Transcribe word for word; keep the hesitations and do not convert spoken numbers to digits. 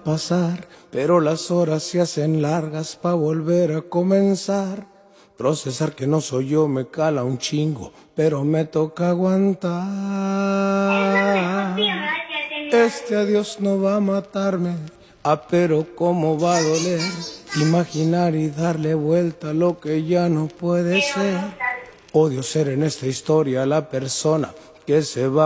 pasar, pero las horas se hacen largas pa' volver a comenzar. Procesar que no soy yo me cala un chingo, pero me toca aguantar. Este adiós no va a matarme, ah, pero cómo va a doler. Imaginar y darle vuelta a lo que ya no puede ser. Odio ser en esta historia la persona que se va